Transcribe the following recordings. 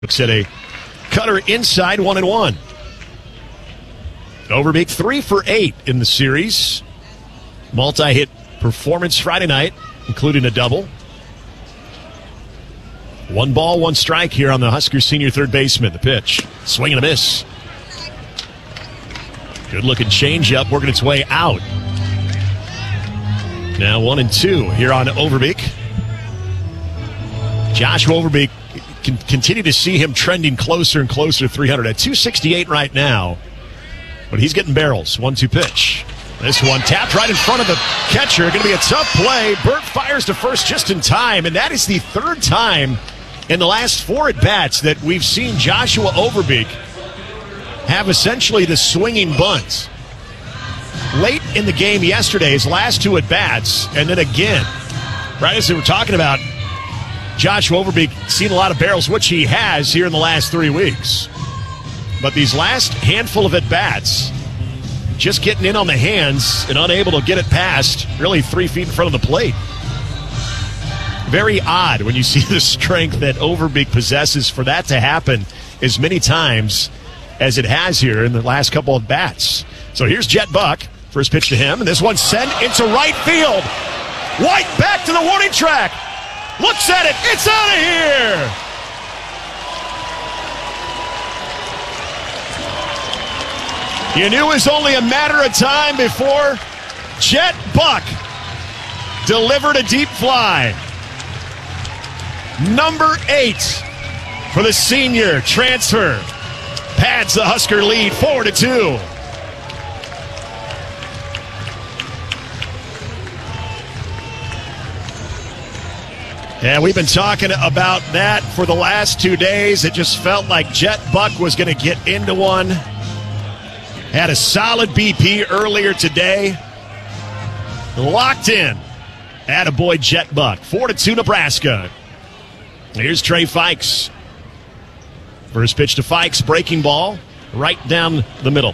Looks at a cutter inside 1-1. Overbeek 3 for 8 in the series. Multi-hit performance Friday night, including a double. 1 ball, 1 strike here on the Huskers senior third baseman. The pitch, swing and a miss. Good looking changeup working its way out. Now 1-2 here on Overbeek. Joshua Overbeek, can continue to see him trending closer and closer to 300 at 268 right now. But he's getting barrels. 1-2 pitch. This one tapped right in front of the catcher. Going to be a tough play. Burt fires to first just in time, and that is the third time in the last 4 at-bats that we've seen Joshua Overbeek have essentially the swinging bunt. Late in the game yesterday, his last 2 at-bats, and then again, right as we were talking about, Joshua Overbeek seen a lot of barrels, which he has here in the last 3 weeks. But these last handful of at-bats, just getting in on the hands and unable to get it past really 3 feet in front of the plate. Very odd when you see the strength that Overbeek possesses for that to happen as many times as it has here in the last couple of bats. So here's Jet Buck. First pitch to him, and this one's sent into right field. White back to the warning track. Looks at it. It's out of here. You knew it was only a matter of time before Jet Buck delivered a deep fly. Number 8 for the senior transfer. Pads the Husker lead 4-2. Yeah, we've been talking about that for the last 2 days. It just felt like Jet Buck was going to get into one. Had a solid BP earlier today. Locked in. Attaboy Jet Buck. 4-2 Nebraska. Here's Trey Fikes. First pitch to Fikes. Breaking ball. Right down the middle.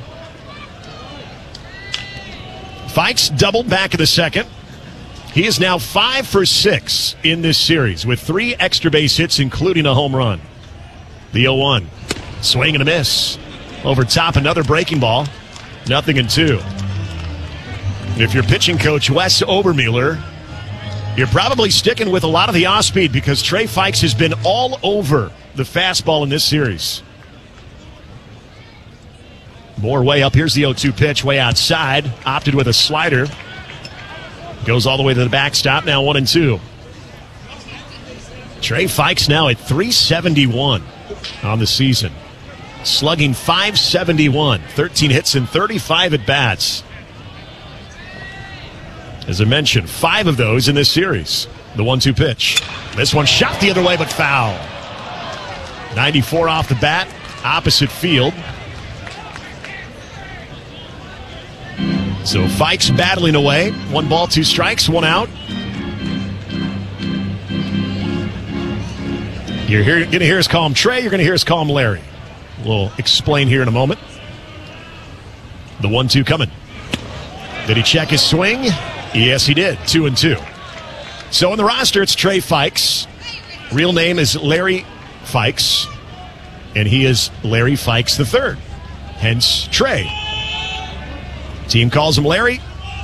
Fikes doubled back in the second. He is now 5 for 6 in this series with 3 extra base hits, including a home run. The 0-1. Swing and a miss. Over top, another breaking ball. 0-2. If you're pitching coach Wes Obermueller, you're probably sticking with a lot of the off-speed because Trey Fikes has been all over the fastball in this series. More way up. Here's the 0-2 pitch, way outside. Opted with a slider. Goes all the way to the backstop, now 1-2. Trey Fikes now at 371 on the season. Slugging .571, 13 hits and 35 at-bats. As I mentioned, 5 of those in this series. The 1-2 pitch. This one shot the other way, but foul. 94 off the bat, opposite field. So Fikes battling away. 1 ball, 2 strikes, 1 out. You're going to hear us call him Trey. You're going to hear us call him Larry. We'll explain here in a moment. The 1-2 coming. Did he check his swing? Yes, he did. 2-2. So in the roster, it's Trey Fikes. Real name is Larry Fikes. And he is Larry Fikes III. Hence, Trey. Team calls him Larry.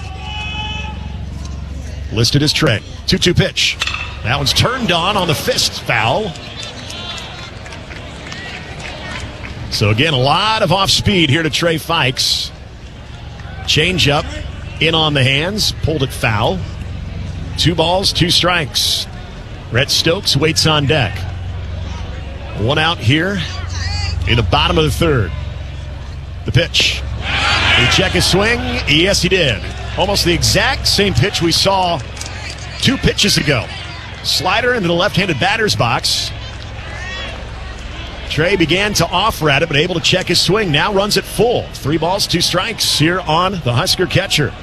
Listed as Trey. 2-2 pitch. That one's turned on the fist, foul. So again, a lot of off speed here to Trey Fikes. Change up, in on the hands, pulled it foul. 2 balls, 2 strikes. Rhett Stokes waits on deck. 1 out here in the bottom of the third. The pitch. Did he check his swing? Yes, he did. Almost the exact same pitch we saw 2 pitches ago. Slider into the left-handed batter's box. Trey began to offer at it, but able to check his swing. Now runs it full. 3 balls, 2 strikes here on the Husker catcher.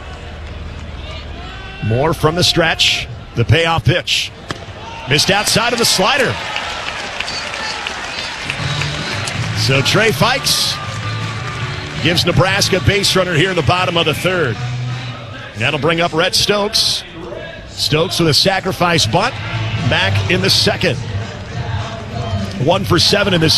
More from the stretch. The payoff pitch. Missed outside of the slider. So Trey Fikes gives Nebraska base runner here in the bottom of the third. That'll bring up Rhett Stokes. Stokes with a sacrifice bunt back in the second. 1 for 7 in this